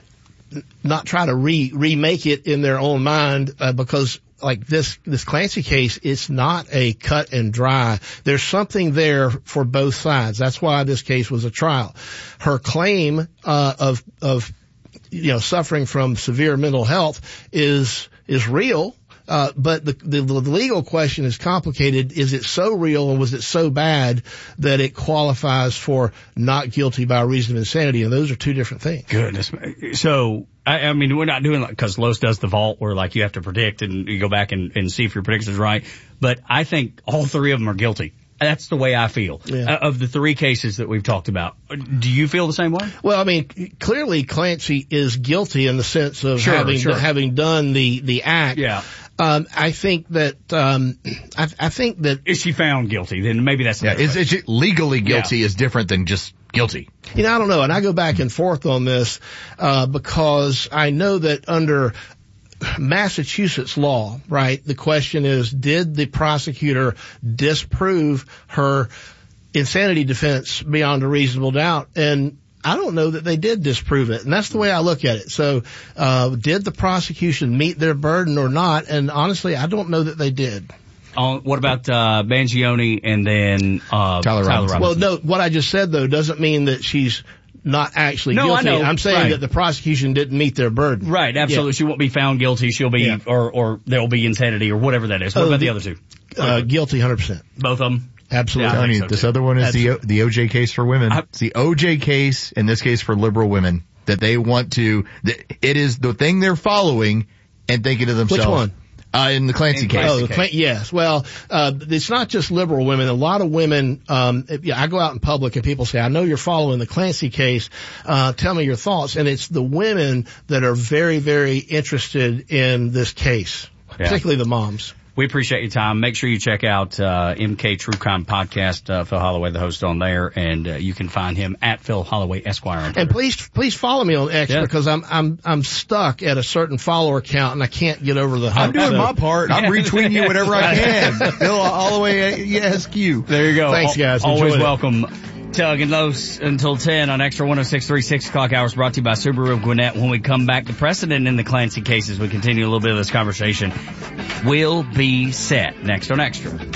not try to re, remake it in their own mind, uh, because like this, this Clancy case, it's not a cut and dry. There's something there for both sides. That's why this case was a trial. Her claim, uh, of, of, you know, suffering from severe mental health is, is real. Uh, but the, the, the legal question is complicated. Is it so real and was it so bad that it qualifies for not guilty by reason of insanity? And those are two different things. Goodness. So, I, I mean, we're not doing like, cause Los does the vault where like you have to predict and you go back and, and see if your prediction is right. But I think all three of them are guilty. That's the way I feel. Yeah. Uh, of the three cases that we've talked about. Do you feel the same way? Well, I mean, clearly Clancy is guilty in the sense of sure, having, sure. having done the, the act. Yeah. Um, I think that, um, I, I think that. Is she found guilty? Then maybe that's, yeah, is, is she legally guilty yeah. is different than just guilty. You know, I don't know. And I go back and forth on this, uh, because I know that under Massachusetts law, right, the question is, did the prosecutor disprove her insanity defense beyond a reasonable doubt? And I don't know that they did disprove it. And that's the way I look at it. So, uh, did the prosecution meet their burden or not? And honestly, I don't know that they did. Uh, what about, uh, Mangione and then, uh, Tyler Robinson? Well, no, what I just said though doesn't mean that she's not actually no, guilty. I know. I'm saying right. that the prosecution didn't meet their burden. Right, absolutely. Yeah. She won't be found guilty. She'll be, yeah. or, or there'll be insanity or whatever that is. What oh, about the, the other two? Uh, guilty one hundred percent. Both of them? Absolutely. Yeah, I mean, so this too. other one is the, the O J case for women. I, it's the O J case, in this case for liberal women, that they want to, it is the thing they're following and thinking to themselves. Which one? Uh, in the Clancy in case. Clancy oh, the Cl- yes. Well, uh, it's not just liberal women. A lot of women, um, yeah, I go out in public and people say, I know you're following the Clancy case. Uh, tell me your thoughts. And it's the women that are very, very interested in this case, yeah. particularly the moms. We appreciate your time. Make sure you check out uh M K True Crime Podcast. Uh, Phil Holloway, the host on there, and uh, you can find him at Phil Holloway Esquire on Twitter. And please, please follow me on X yeah. because I'm I'm I'm stuck at a certain follower count and I can't get over the hump. I'm doing so. my part. I'm retweeting you whenever I can. Phil Holloway S Q. There you go. Thanks, guys. Always Enjoyed welcome. Tug and Los until ten on Extra one oh six point three, six o'clock hours, brought to you by Subaru of Gwinnett. When we come back, the precedent in the Clancy cases, we continue a little bit of this conversation, will be set next on Extra. Every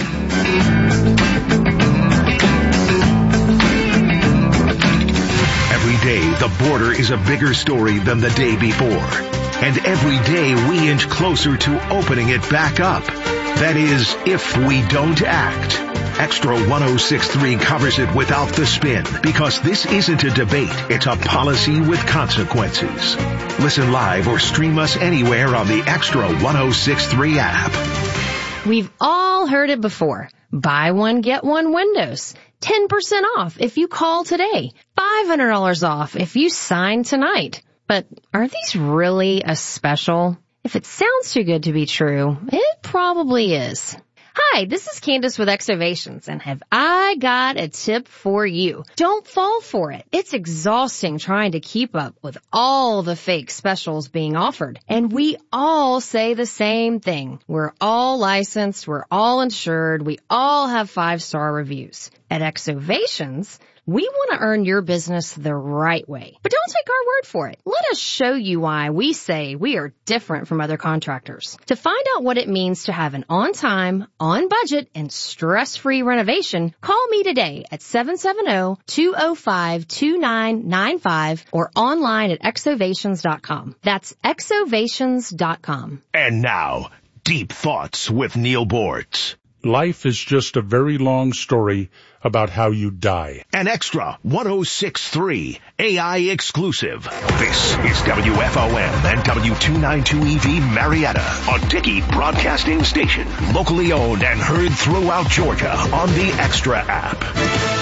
day, the border is a bigger story than the day before. And every day, we inch closer to opening it back up. That is, if we don't act. Extra one oh six point three covers it without the spin, because this isn't a debate, it's a policy with consequences. Listen live or stream us anywhere on the Extra one oh six point three app. We've all heard it before. Buy one, get one Windows. ten percent off if you call today. five hundred dollars off if you sign tonight. But are these really a special? If it sounds too good to be true, it probably is. Hi, this is Candace with Exovations, and have I got a tip for you. Don't fall for it. It's exhausting trying to keep up with all the fake specials being offered. And we all say the same thing. We're all licensed, we're all insured, we all have five-star reviews. At Exovations, we want to earn your business the right way. But don't take our word for it. Let us show you why we say we are different from other contractors. To find out what it means to have an on-time, on-budget, and stress-free renovation, call me today at seven seven zero, two zero five, two nine nine five or online at exovations dot com. That's exovations dot com. And now, Deep Thoughts with Neil Bortz. Life is just a very long story about how you die. An Extra one oh six point three A I exclusive. This is W F O M and W two ninety-two E V Marietta, a Dickey broadcasting station, locally owned and heard throughout Georgia on the Extra app. Praise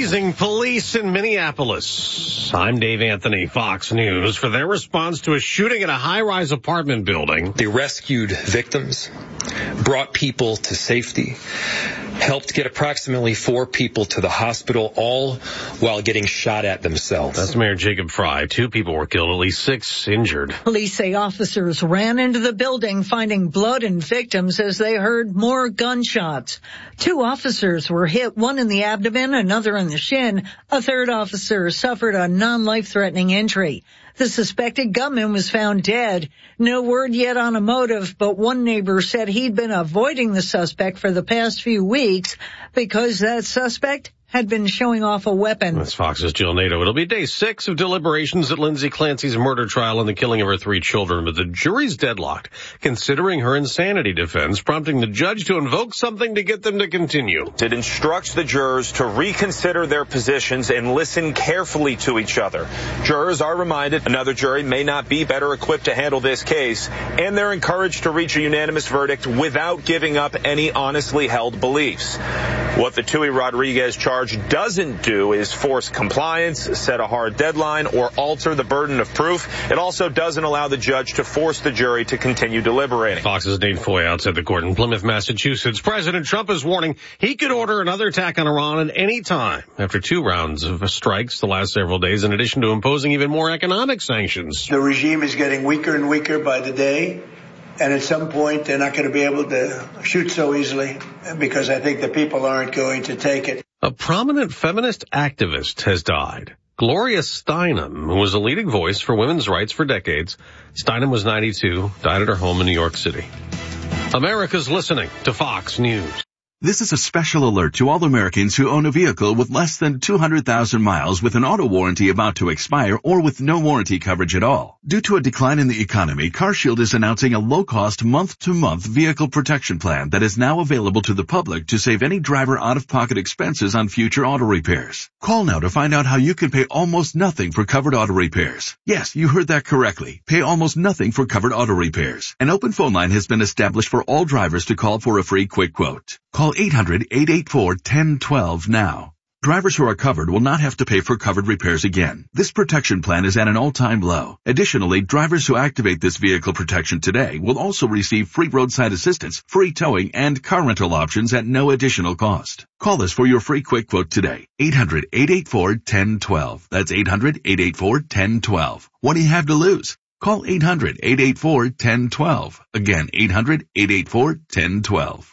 praising police in Minneapolis. I'm Dave Anthony, Fox News, for their response to a shooting at a high-rise apartment building. They rescued victims, brought people to safety, helped get approximately four people to the hospital, all while getting shot at themselves. That's Mayor Jacob Fry. Two people were killed, at least six injured. Police say officers ran into the building, finding blood and victims as they heard more gunshots. Two officers were hit, one in the abdomen, another in the shin. A third officer suffered a non-life-threatening injury. The suspected gunman was found dead. No word yet on a motive, but one neighbor said he'd been avoiding the suspect for the past few weeks because that suspect had been showing off a weapon. That's Fox's Jill Nato. It'll be day six of deliberations at Lindsay Clancy's murder trial and the killing of her three children, but the jury's deadlocked, considering her insanity defense, prompting the judge to invoke something to get them to continue. It instructs the jurors to reconsider their positions and listen carefully to each other. Jurors are reminded another jury may not be better equipped to handle this case, and they're encouraged to reach a unanimous verdict without giving up any honestly held beliefs. What the Tui Rodriguez charge doesn't do is force compliance, set a hard deadline, or alter the burden of proof. It also doesn't allow the judge to force the jury to continue deliberating. Fox's Nate Foy outside the court in Plymouth, Massachusetts. President Trump is warning he could order another attack on Iran at any time after two rounds of strikes the last several days, in addition to imposing even more economic sanctions. The regime is getting weaker and weaker by the day. And at some point, they're not going to be able to shoot so easily because I think the people aren't going to take it. A prominent feminist activist has died. Gloria Steinem, who was a leading voice for women's rights for decades. Steinem was ninety-two, died at her home in New York City. America's listening to Fox News. This is a special alert to all Americans who own a vehicle with less than two hundred thousand miles with an auto warranty about to expire or with no warranty coverage at all. Due to a decline in the economy, CarShield is announcing a low-cost month-to-month vehicle protection plan that is now available to the public to save any driver out-of-pocket expenses on future auto repairs. Call now to find out how you can pay almost nothing for covered auto repairs. Yes, you heard that correctly. Pay almost nothing for covered auto repairs. An open phone line has been established for all drivers to call for a free quick quote. Call eight hundred, eight eight four, one zero one two now. Drivers who are covered will not have to pay for covered repairs again. This protection plan is at an all-time low. Additionally, drivers who activate this vehicle protection today will also receive free roadside assistance, free towing, and car rental options at no additional cost. Call us for your free quick quote today. eight hundred, eight eight four, one zero one two. That's eight hundred, eight eight four, one zero one two. What do you have to lose? Call eight hundred, eight eight four, one zero one two. Again, eight hundred, eight eight four, one zero one two.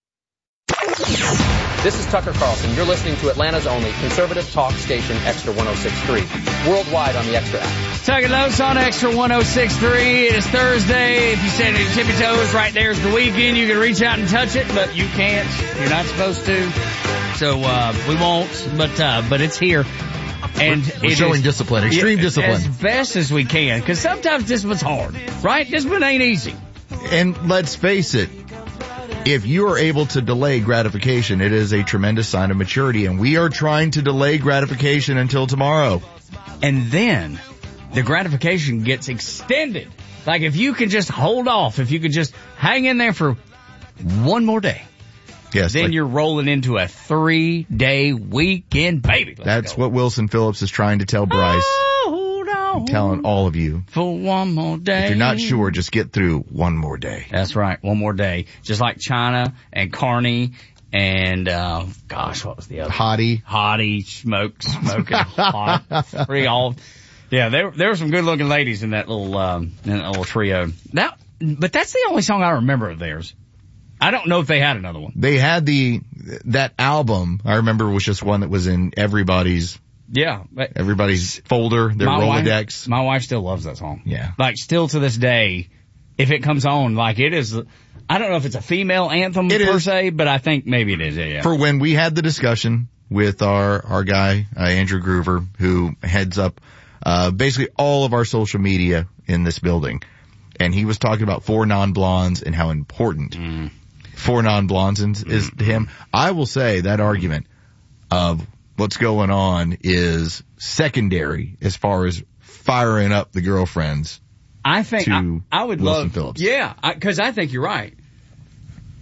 This is Tucker Carlson. You're listening to Atlanta's only conservative talk station, Extra one oh six point three. Worldwide on the Extra app. Tucker Lowe's on Extra one oh six point three. It is Thursday. If you stand on your tippy toes, right there's the weekend. You can reach out and touch it, but you can't. You're not supposed to. So, uh, we won't, but, uh, but it's here. And we're, we're showing discipline, extreme yeah, discipline. As best as we can, because sometimes discipline's hard, right? Discipline ain't easy. And let's face it, if you are able to delay gratification, it is a tremendous sign of maturity, and we are trying to delay gratification until tomorrow. And then the gratification gets extended. Like if you can just hold off, if you could just hang in there for one more day. Yes. Then like, you're rolling into a three-day weekend, baby. Let's that's go. What Wilson Phillips is trying to tell Bryce. Hold on. I'm telling all of you. For one more day. If you're not sure, just get through one more day. That's right. One more day. Just like China and Carney and, uh, gosh, what was the other? Hottie. Hottie, smoke, smoking hot. Three all. Yeah, there, there were some good looking ladies in that little, um, in that little trio. That, but that's the only song I remember of theirs. I don't know if they had another one. They had the, that album, I remember was just one that was in everybody's, yeah, everybody's folder, their Rolodex. Wife, my wife still loves that song. Yeah. Like still to this day, if it comes on, like it is, I don't know if it's a female anthem it per is. se, but I think maybe it is, yeah, yeah. For when we had the discussion with our, our guy, uh, Andrew Groover, who heads up, uh, basically all of our social media in this building. And he was talking about Four Non-Blondes and how important mm. Four Non-Blondes is, is to him. I will say that argument of what's going on is secondary as far as firing up the girlfriends. I think to I, I would Wilson love, Phillips. Yeah, because I, I think you're right.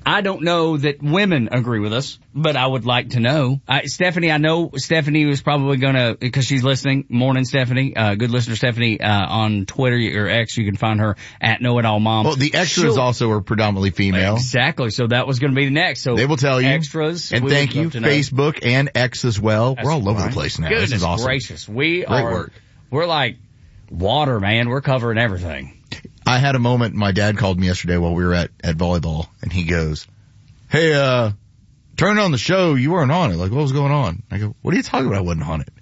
I don't know that women agree with us, but I would like to know. I, Stephanie, I know Stephanie was probably gonna, because she's listening. Morning, Stephanie. Uh, good listener, Stephanie, uh, on Twitter or X. You can find her at Know It All Mom. Well, the extras She'll, also are predominantly female. Exactly. So that was gonna be the next. So they will tell you. Extras. And thank you, Facebook and X as well. That's we're all over right. the place now. Goodness this is awesome. gracious. We Great are, work. We're like water, man. We're covering everything. I had a moment, my dad called me yesterday while we were at, at volleyball, and he goes, hey, uh, turn on the show, you weren't on it. Like, what was going on? I go, what are you talking about? I wasn't on it.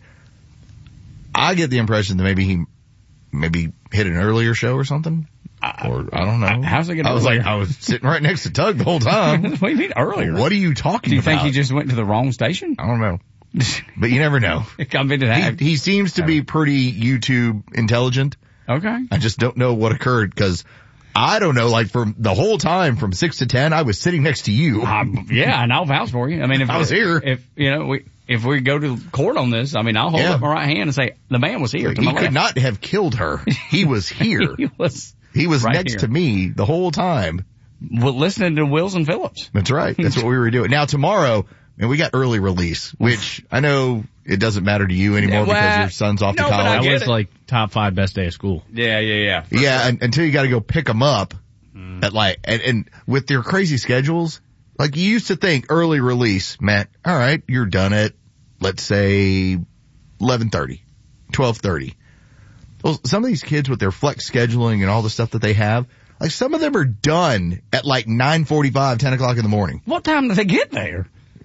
I get the impression that maybe he, maybe hit an earlier show or something. Or, I don't know. How's it going to I was like, I was sitting right next to Tug the whole time. What do you mean earlier? What are you talking about? Do you about? think he just went to the wrong station? I don't know. But you never know. I mean, he, he seems to be pretty YouTube intelligent. Okay. I just don't know what occurred because I don't know, like from the whole time from six to ten, I was sitting next to you. Um, yeah, and I'll vouch for you. I mean, if I was here, if, you know, we, if we go to court on this, I mean, I'll hold yeah. up my right hand and say, the man was here. To he my could left. not have killed her. He was here. he was, he was right next here. to me the whole time. Well, listening to Wilson Phillips. That's right. That's what we were doing. Now tomorrow, and we got early release, which I know it doesn't matter to you anymore Yeah, well, because your son's off no, to but I college. get That was it. like top five best day of school. Yeah, yeah, yeah. Yeah, and, until you got to go pick them up Mm. at like, and, and with their crazy schedules, like you used to think early release meant, all right, you're done at, let's say, eleven thirty, twelve thirty. Well, some of these kids with their flex scheduling and all the stuff that they have, like some of them are done at like nine forty-five, ten o'clock in the morning. What time do they get there?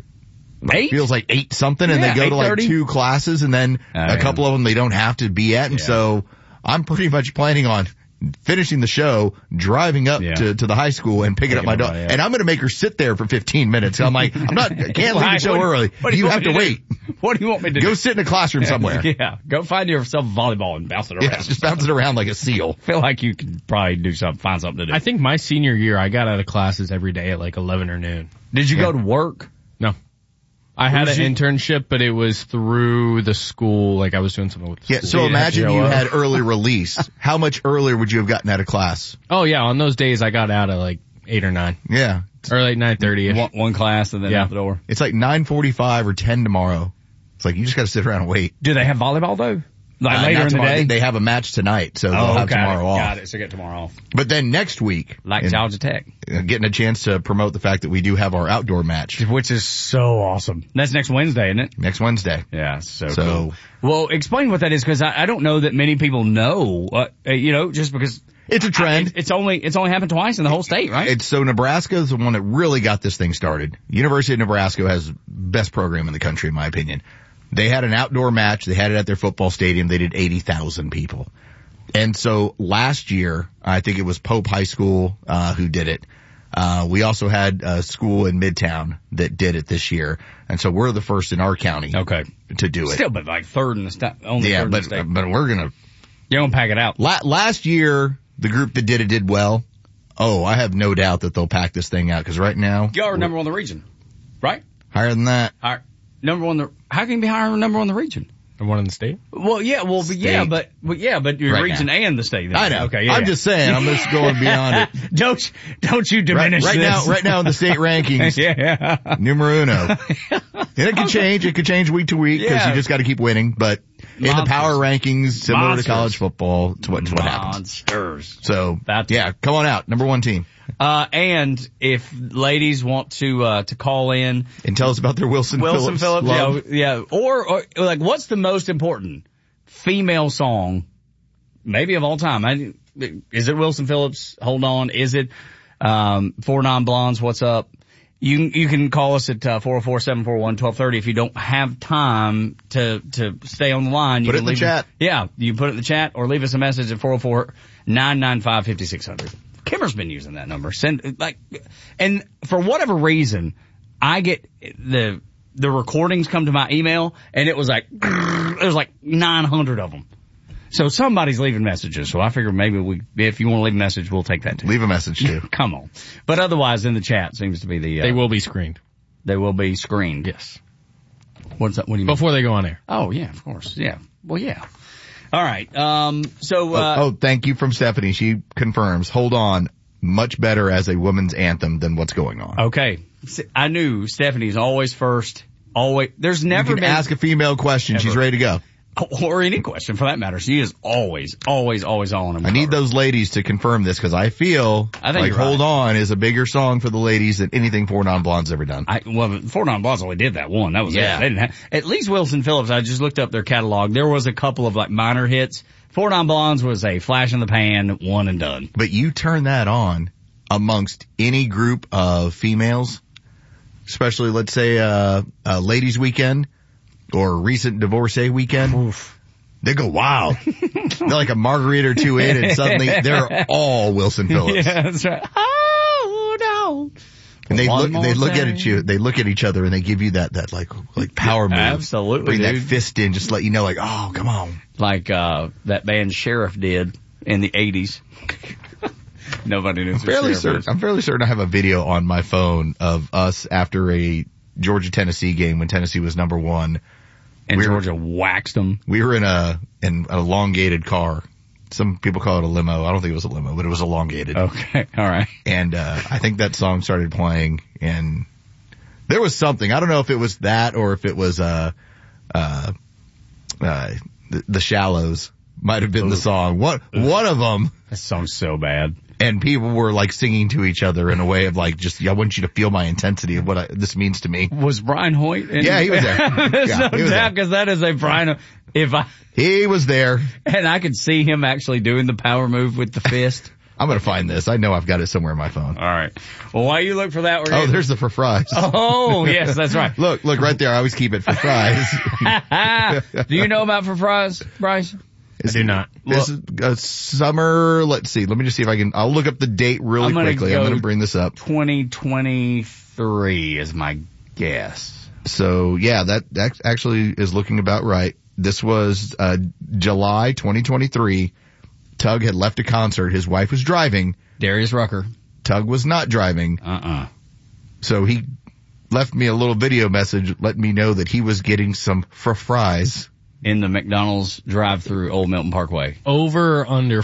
Eight? It feels like eight something, and Yeah, they go to like eight thirty. two classes, and then Oh, a yeah. couple of them they don't have to be at, and Yeah. so I'm pretty much planning on finishing the show, driving up Yeah. to, to the high school and picking up my Picking daughter, up, yeah. and I'm going to make her sit there for fifteen minutes. I'm like, I'm not, I can't leave Why? the show What do- early. what do You you have want to me to wait. do? What do you want me to Go do? sit in a classroom somewhere. Yeah, go find yourself a volleyball and bounce it around. Yeah, just bounce it around like a seal. I feel like you could probably do something, find something to do. I think my senior year, I got out of classes every day at like eleven or noon. Did you Yeah. go to work? No. I had was an you- internship, but it was through the school, like I was doing something with the Yeah, school. so didn't have to imagine show you up. had early release. How much earlier would you have gotten out of class? Oh yeah, on those days I got out at like eight or nine. Yeah. Or like nine thirty-ish. One, one class and then Yeah. out the door. It's like nine forty-five or ten tomorrow. It's like you just got to sit around and wait. Do they have volleyball though? Like Uh, later not in the tomorrow. day? They have a match tonight, so they'll have got tomorrow it. off. Got it. So get tomorrow off. But then next week, Like and, Georgia Tech. uh, getting a chance to promote the fact that we do have our outdoor match Which is so awesome. That's next Wednesday, isn't it? next Wednesday. Yeah, so, So- cool. Well, explain what that is, because I, I don't know that many people know, uh, uh, you know, just because It's a trend. I, it, it's only, it's only happened twice in the whole state, right? It's so Nebraska is the one that really got this thing started. University of Nebraska has best program in the country, in my opinion. They had an outdoor match. They had it at their football stadium. They did eighty thousand people. And so last year, I think it was Pope High School, uh, who did it. Uh, we also had a school in Midtown that did it this year. And so we're the first in our county Okay. to do it. Still, but like third in the state, only Yeah, third in but, the state. but we're going to, You're gonna pack it out. La- last year, the group that did it did well. Oh, I have no doubt that they'll pack this thing out because right now, Y'all are number one in the region, right? higher than that. All right. Number one, in the, how can you be higher than number one in the region? And one in the state? Well, yeah, well, but yeah, State. but, but yeah, but your Right region now. and the state. then. I know. Okay, yeah. I'm yeah. just saying. I'm just going beyond it. don't, don't you Right, diminish right this. now, right now in the state rankings, yeah. numero uno. And it can change. It could change week to week because Yeah. you just got to keep winning. But in the Monsters. power rankings, similar Monsters. to college football, it's what, it's what happens. Monsters. So, That's- yeah, come on out. Number one team. Uh, and if ladies want to, uh, to call in. And tell us about their Wilson, Wilson Phillips. Phillips, love. yeah, yeah. Or, or, like, what's the most important female song, maybe of all time? I, is it Wilson Phillips? Hold on. Is it, um, Four Non Blondes? What's up? You, you can call us at, uh, four oh four, seven four one, one two three oh. If you don't have time to, to stay on the line, you Put it can in the leave chat. Yeah, you put it in the chat or leave us a message at four oh four, nine nine five, five six zero zero. Kimmer's been using that number. Send, like, and for whatever reason, I get the, the recordings come to my email and it was like, it was like nine hundred of them. So somebody's leaving messages. So I figured maybe we, if you want to leave a message, we'll take that too. Leave a message too. Come on. But otherwise in the chat seems to be the, uh, They will be screened. they will be screened. Yes. What's that? What do you mean? Before they go on air. Oh yeah, of course. Yeah. Well, yeah. All right. Um, so, uh, oh, oh, thank you from Stephanie. She confirms. Hold on. much better as a women's anthem than what's going on. Okay. I knew Stephanie's always first. Always. There's never you can been. ask a female question. Ever. She's ready to go. Or any question for that matter. She is always, always, always on them. I need those ladies to confirm this because I feel I think like you're Hold right. On is a bigger song for the ladies than anything Four Non Blondes ever done. I, well, Four Non Blondes only did that one. That was Yeah. it. They didn't have, at least Wilson Phillips, I just looked up their catalog. There was a couple of like minor hits. Four Non Blondes was a flash in the pan, one and done. But you turn that on amongst any group of females, especially let's say uh, a ladies weekend or a recent divorcee weekend. Oof. They go wild. They're like a margarita or two in and suddenly they're all Wilson Phillips. Yeah, that's right. Oh, no. And they One look, more they look thing. at you, they look at each other and they give you that, that like, like power move. Absolutely, Bring dude. that fist in, just let you know like, oh, come on. Like, uh, that band Sheriff did in the eighties. Nobody knows I'm fairly who Sheriff certain, is. I'm fairly certain I have a video on my phone of us after a Georgia-Tennessee game when Tennessee was number one. And we were, Georgia waxed them. We were in a, in an elongated car. Some people call it a limo. I don't think it was a limo, but it was elongated. Okay. All right. And, uh, I think that song started playing and there was something. I don't know if it was that or if it was, uh, uh, uh, the, the Shallows might have been Ooh. the song. What, Ooh. one of them. That song's so bad. And people were like singing to each other in a way of like, just, I want you to feel my intensity of what I, this means to me. Was Brian Hoyt? In yeah, he was there. There's yeah, no doubt because that is a Brian. If I, he was there. And I could see him actually doing the power move with the fist. I'm going to find this. I know I've got it somewhere in my phone. All right. Well, while you look for that, we're Oh, gonna... there's the for fries. Oh, yes, that's right. look, look right there. I always keep it for fries. Do you know about for fries, Bryce? I do not. This is a summer, let's see, let me just see if I can, I'll look up the date really I'm quickly. I'm going to bring this up. twenty twenty-three is my guess. So yeah, that, that actually is looking about right. This was, uh, July twenty twenty-three. Tug had left a concert. His wife was driving. Darius Rucker. Tug was not driving. Uh-uh. So he left me a little video message letting me know that he was getting some fr- fries. In the McDonald's drive-through Old Milton Parkway. Over or under